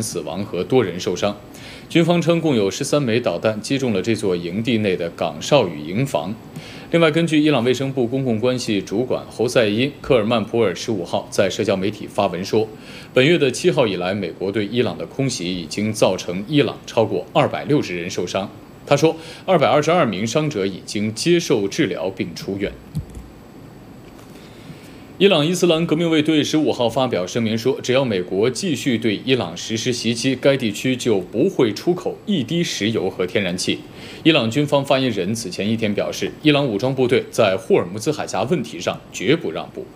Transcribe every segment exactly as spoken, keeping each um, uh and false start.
人死亡和多人受伤。军方称，共有十三枚导弹击中了这座营地内的岗哨与营房。另外，根据伊朗卫生部公共关系主管侯赛因·科尔曼普尔十五号在社交媒体发文说，本月的七号以来，美国对伊朗的空袭已经造成伊朗超过二百六十人受伤。他说，二百二十二名伤者已经接受治疗并出院。伊朗伊斯兰革命卫队十五号发表声明说，只要美国继续对伊朗实施袭击，该地区就不会出口一滴石油和天然气。伊朗军方发言人此前一天表示，伊朗武装部队在霍尔木兹海峡问题上绝不让步。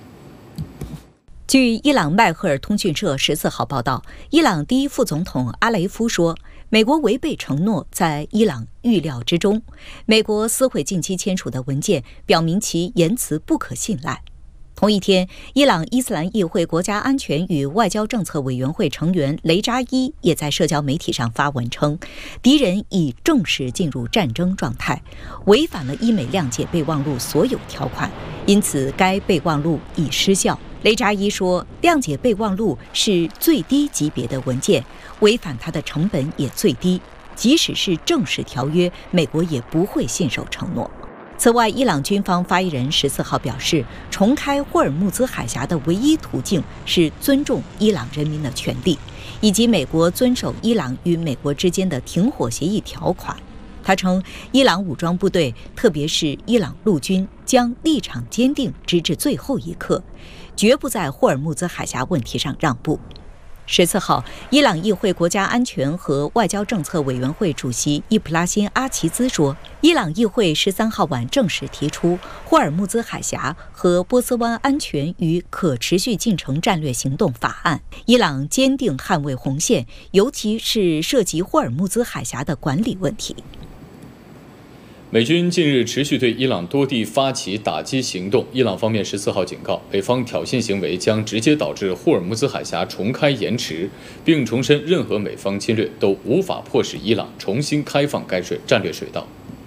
据伊朗迈赫尔通讯社十四号报道，伊朗第一副总统阿雷夫说，美国违背承诺在伊朗预料之中。美国撕毁近期签署的文件，表明其言辞不可信赖。同一天，伊朗伊斯兰议会国家安全与外交政策委员会成员雷扎伊也在社交媒体上发文称，敌人已正式进入战争状态，违反了伊美谅解备忘录所有条款，因此该备忘录已失效。雷扎伊说，谅解备忘录是最低级别的文件，违反它的成本也最低，即使是正式条约，美国也不会信守承诺。此外，伊朗军方发言人十四号表示，重开霍尔木兹海峡的唯一途径是尊重伊朗人民的权利，以及美国遵守伊朗与美国之间的停火协议条款。他称，伊朗武装部队，特别是伊朗陆军，将立场坚定，直至最后一刻，绝不在霍尔木兹海峡问题上让步。十四号，伊朗议会国家安全和外交政策委员会主席伊普拉辛·阿齐兹说，伊朗议会十三号晚正式提出霍尔木兹海峡和波斯湾安全与可持续进程战略行动法案。伊朗坚定捍卫红线，尤其是涉及霍尔木兹海峡的管理问题。 美军近日持续对伊朗多地发起打击行动，伊朗方面十四号警告，北方挑衅行为将直接导致霍尔木兹海峡重开延迟，并重申任何美方侵略都无法迫使伊朗重新开放该水战略水道。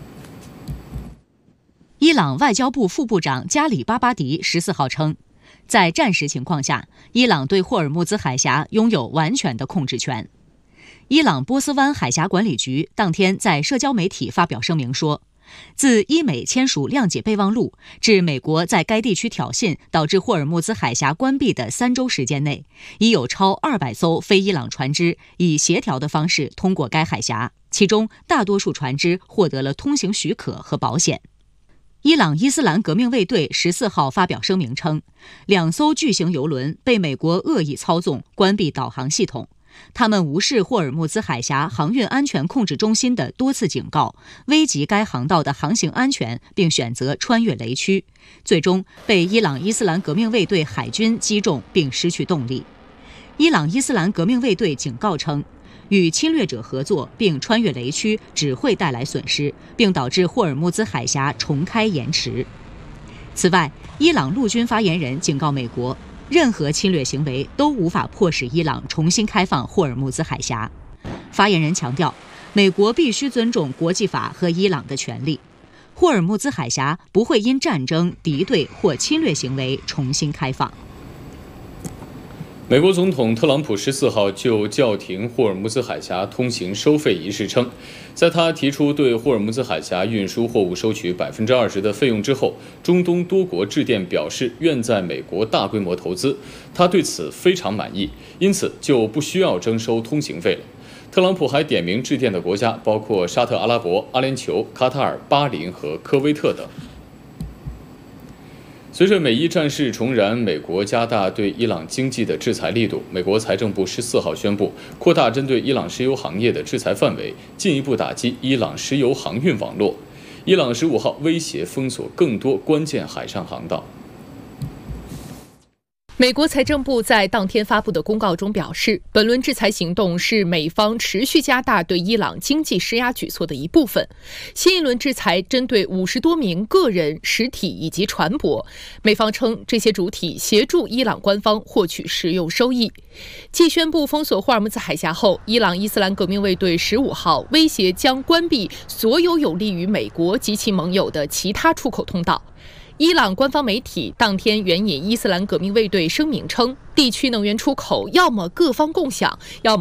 伊朗外交部副部长加里巴巴迪十四号称，在战时情况下，伊朗对霍尔木兹海峡拥有完全的控制权。伊朗波斯湾海峡管理局当天在社交媒体发表声明说，自伊美签署谅解备忘录至美国在该地区挑衅导致霍尔木兹海峡关闭的三周时间内，已有超二百艘非伊朗船只以协调的方式通过该海峡，其中大多数船只获得了通行许可和保险。伊朗伊斯兰革命卫队十四号发表声明称，两艘巨型油轮被美国恶意操纵关闭导航系统，他们无视霍尔木兹海峡航运安全控制中心的多次警告，危及该航道的航行安全，并选择穿越雷区，最终被伊朗伊斯兰革命卫队海军击中并失去动力。伊朗伊斯兰革命卫队警告称，与侵略者合作并穿越雷区只会带来损失，并导致霍尔木兹海峡重开延迟。此外，伊朗陆军发言人警告美国，任何侵略行为都无法迫使伊朗重新开放霍尔木兹海峡。发言人强调，美国必须尊重国际法和伊朗的权利。霍尔木兹海峡不会因战争、敌对或侵略行为重新开放。 美国总统特朗普十四号就叫停霍尔木兹海峡通行收费一事称，在他提出对霍尔木兹海峡运输货物收取百分之二十的费用之后，中东多国致电表示愿在美国大规模投资，他对此非常满意，因此就不需要征收通行费了。特朗普还点名致电的国家包括沙特阿拉伯、阿联酋、卡塔尔、巴林和科威特等。随着美伊战事重燃，美国加大对伊朗经济的制裁力度。美国财政部十四号宣布，扩大针对伊朗石油行业的制裁范围，进一步打击伊朗石油航运网络。伊朗十五号威胁封锁更多关键海上航道。 美国财政部在当天发布的公告中表示，本轮制裁行动是美方持续加大对伊朗经济施压举措的一部分。新一轮制裁针对五十多名个人、实体以及船舶。美方称，这些主体协助伊朗官方获取石油收益。继宣布封锁霍尔木兹海峡后，伊朗伊斯兰革命卫队十五号威胁将关闭所有有利于美国及其盟友的其他出口通道。伊朗官方媒体当天援引伊斯兰革命卫队声明称，地区能源出口要么各方共享，要么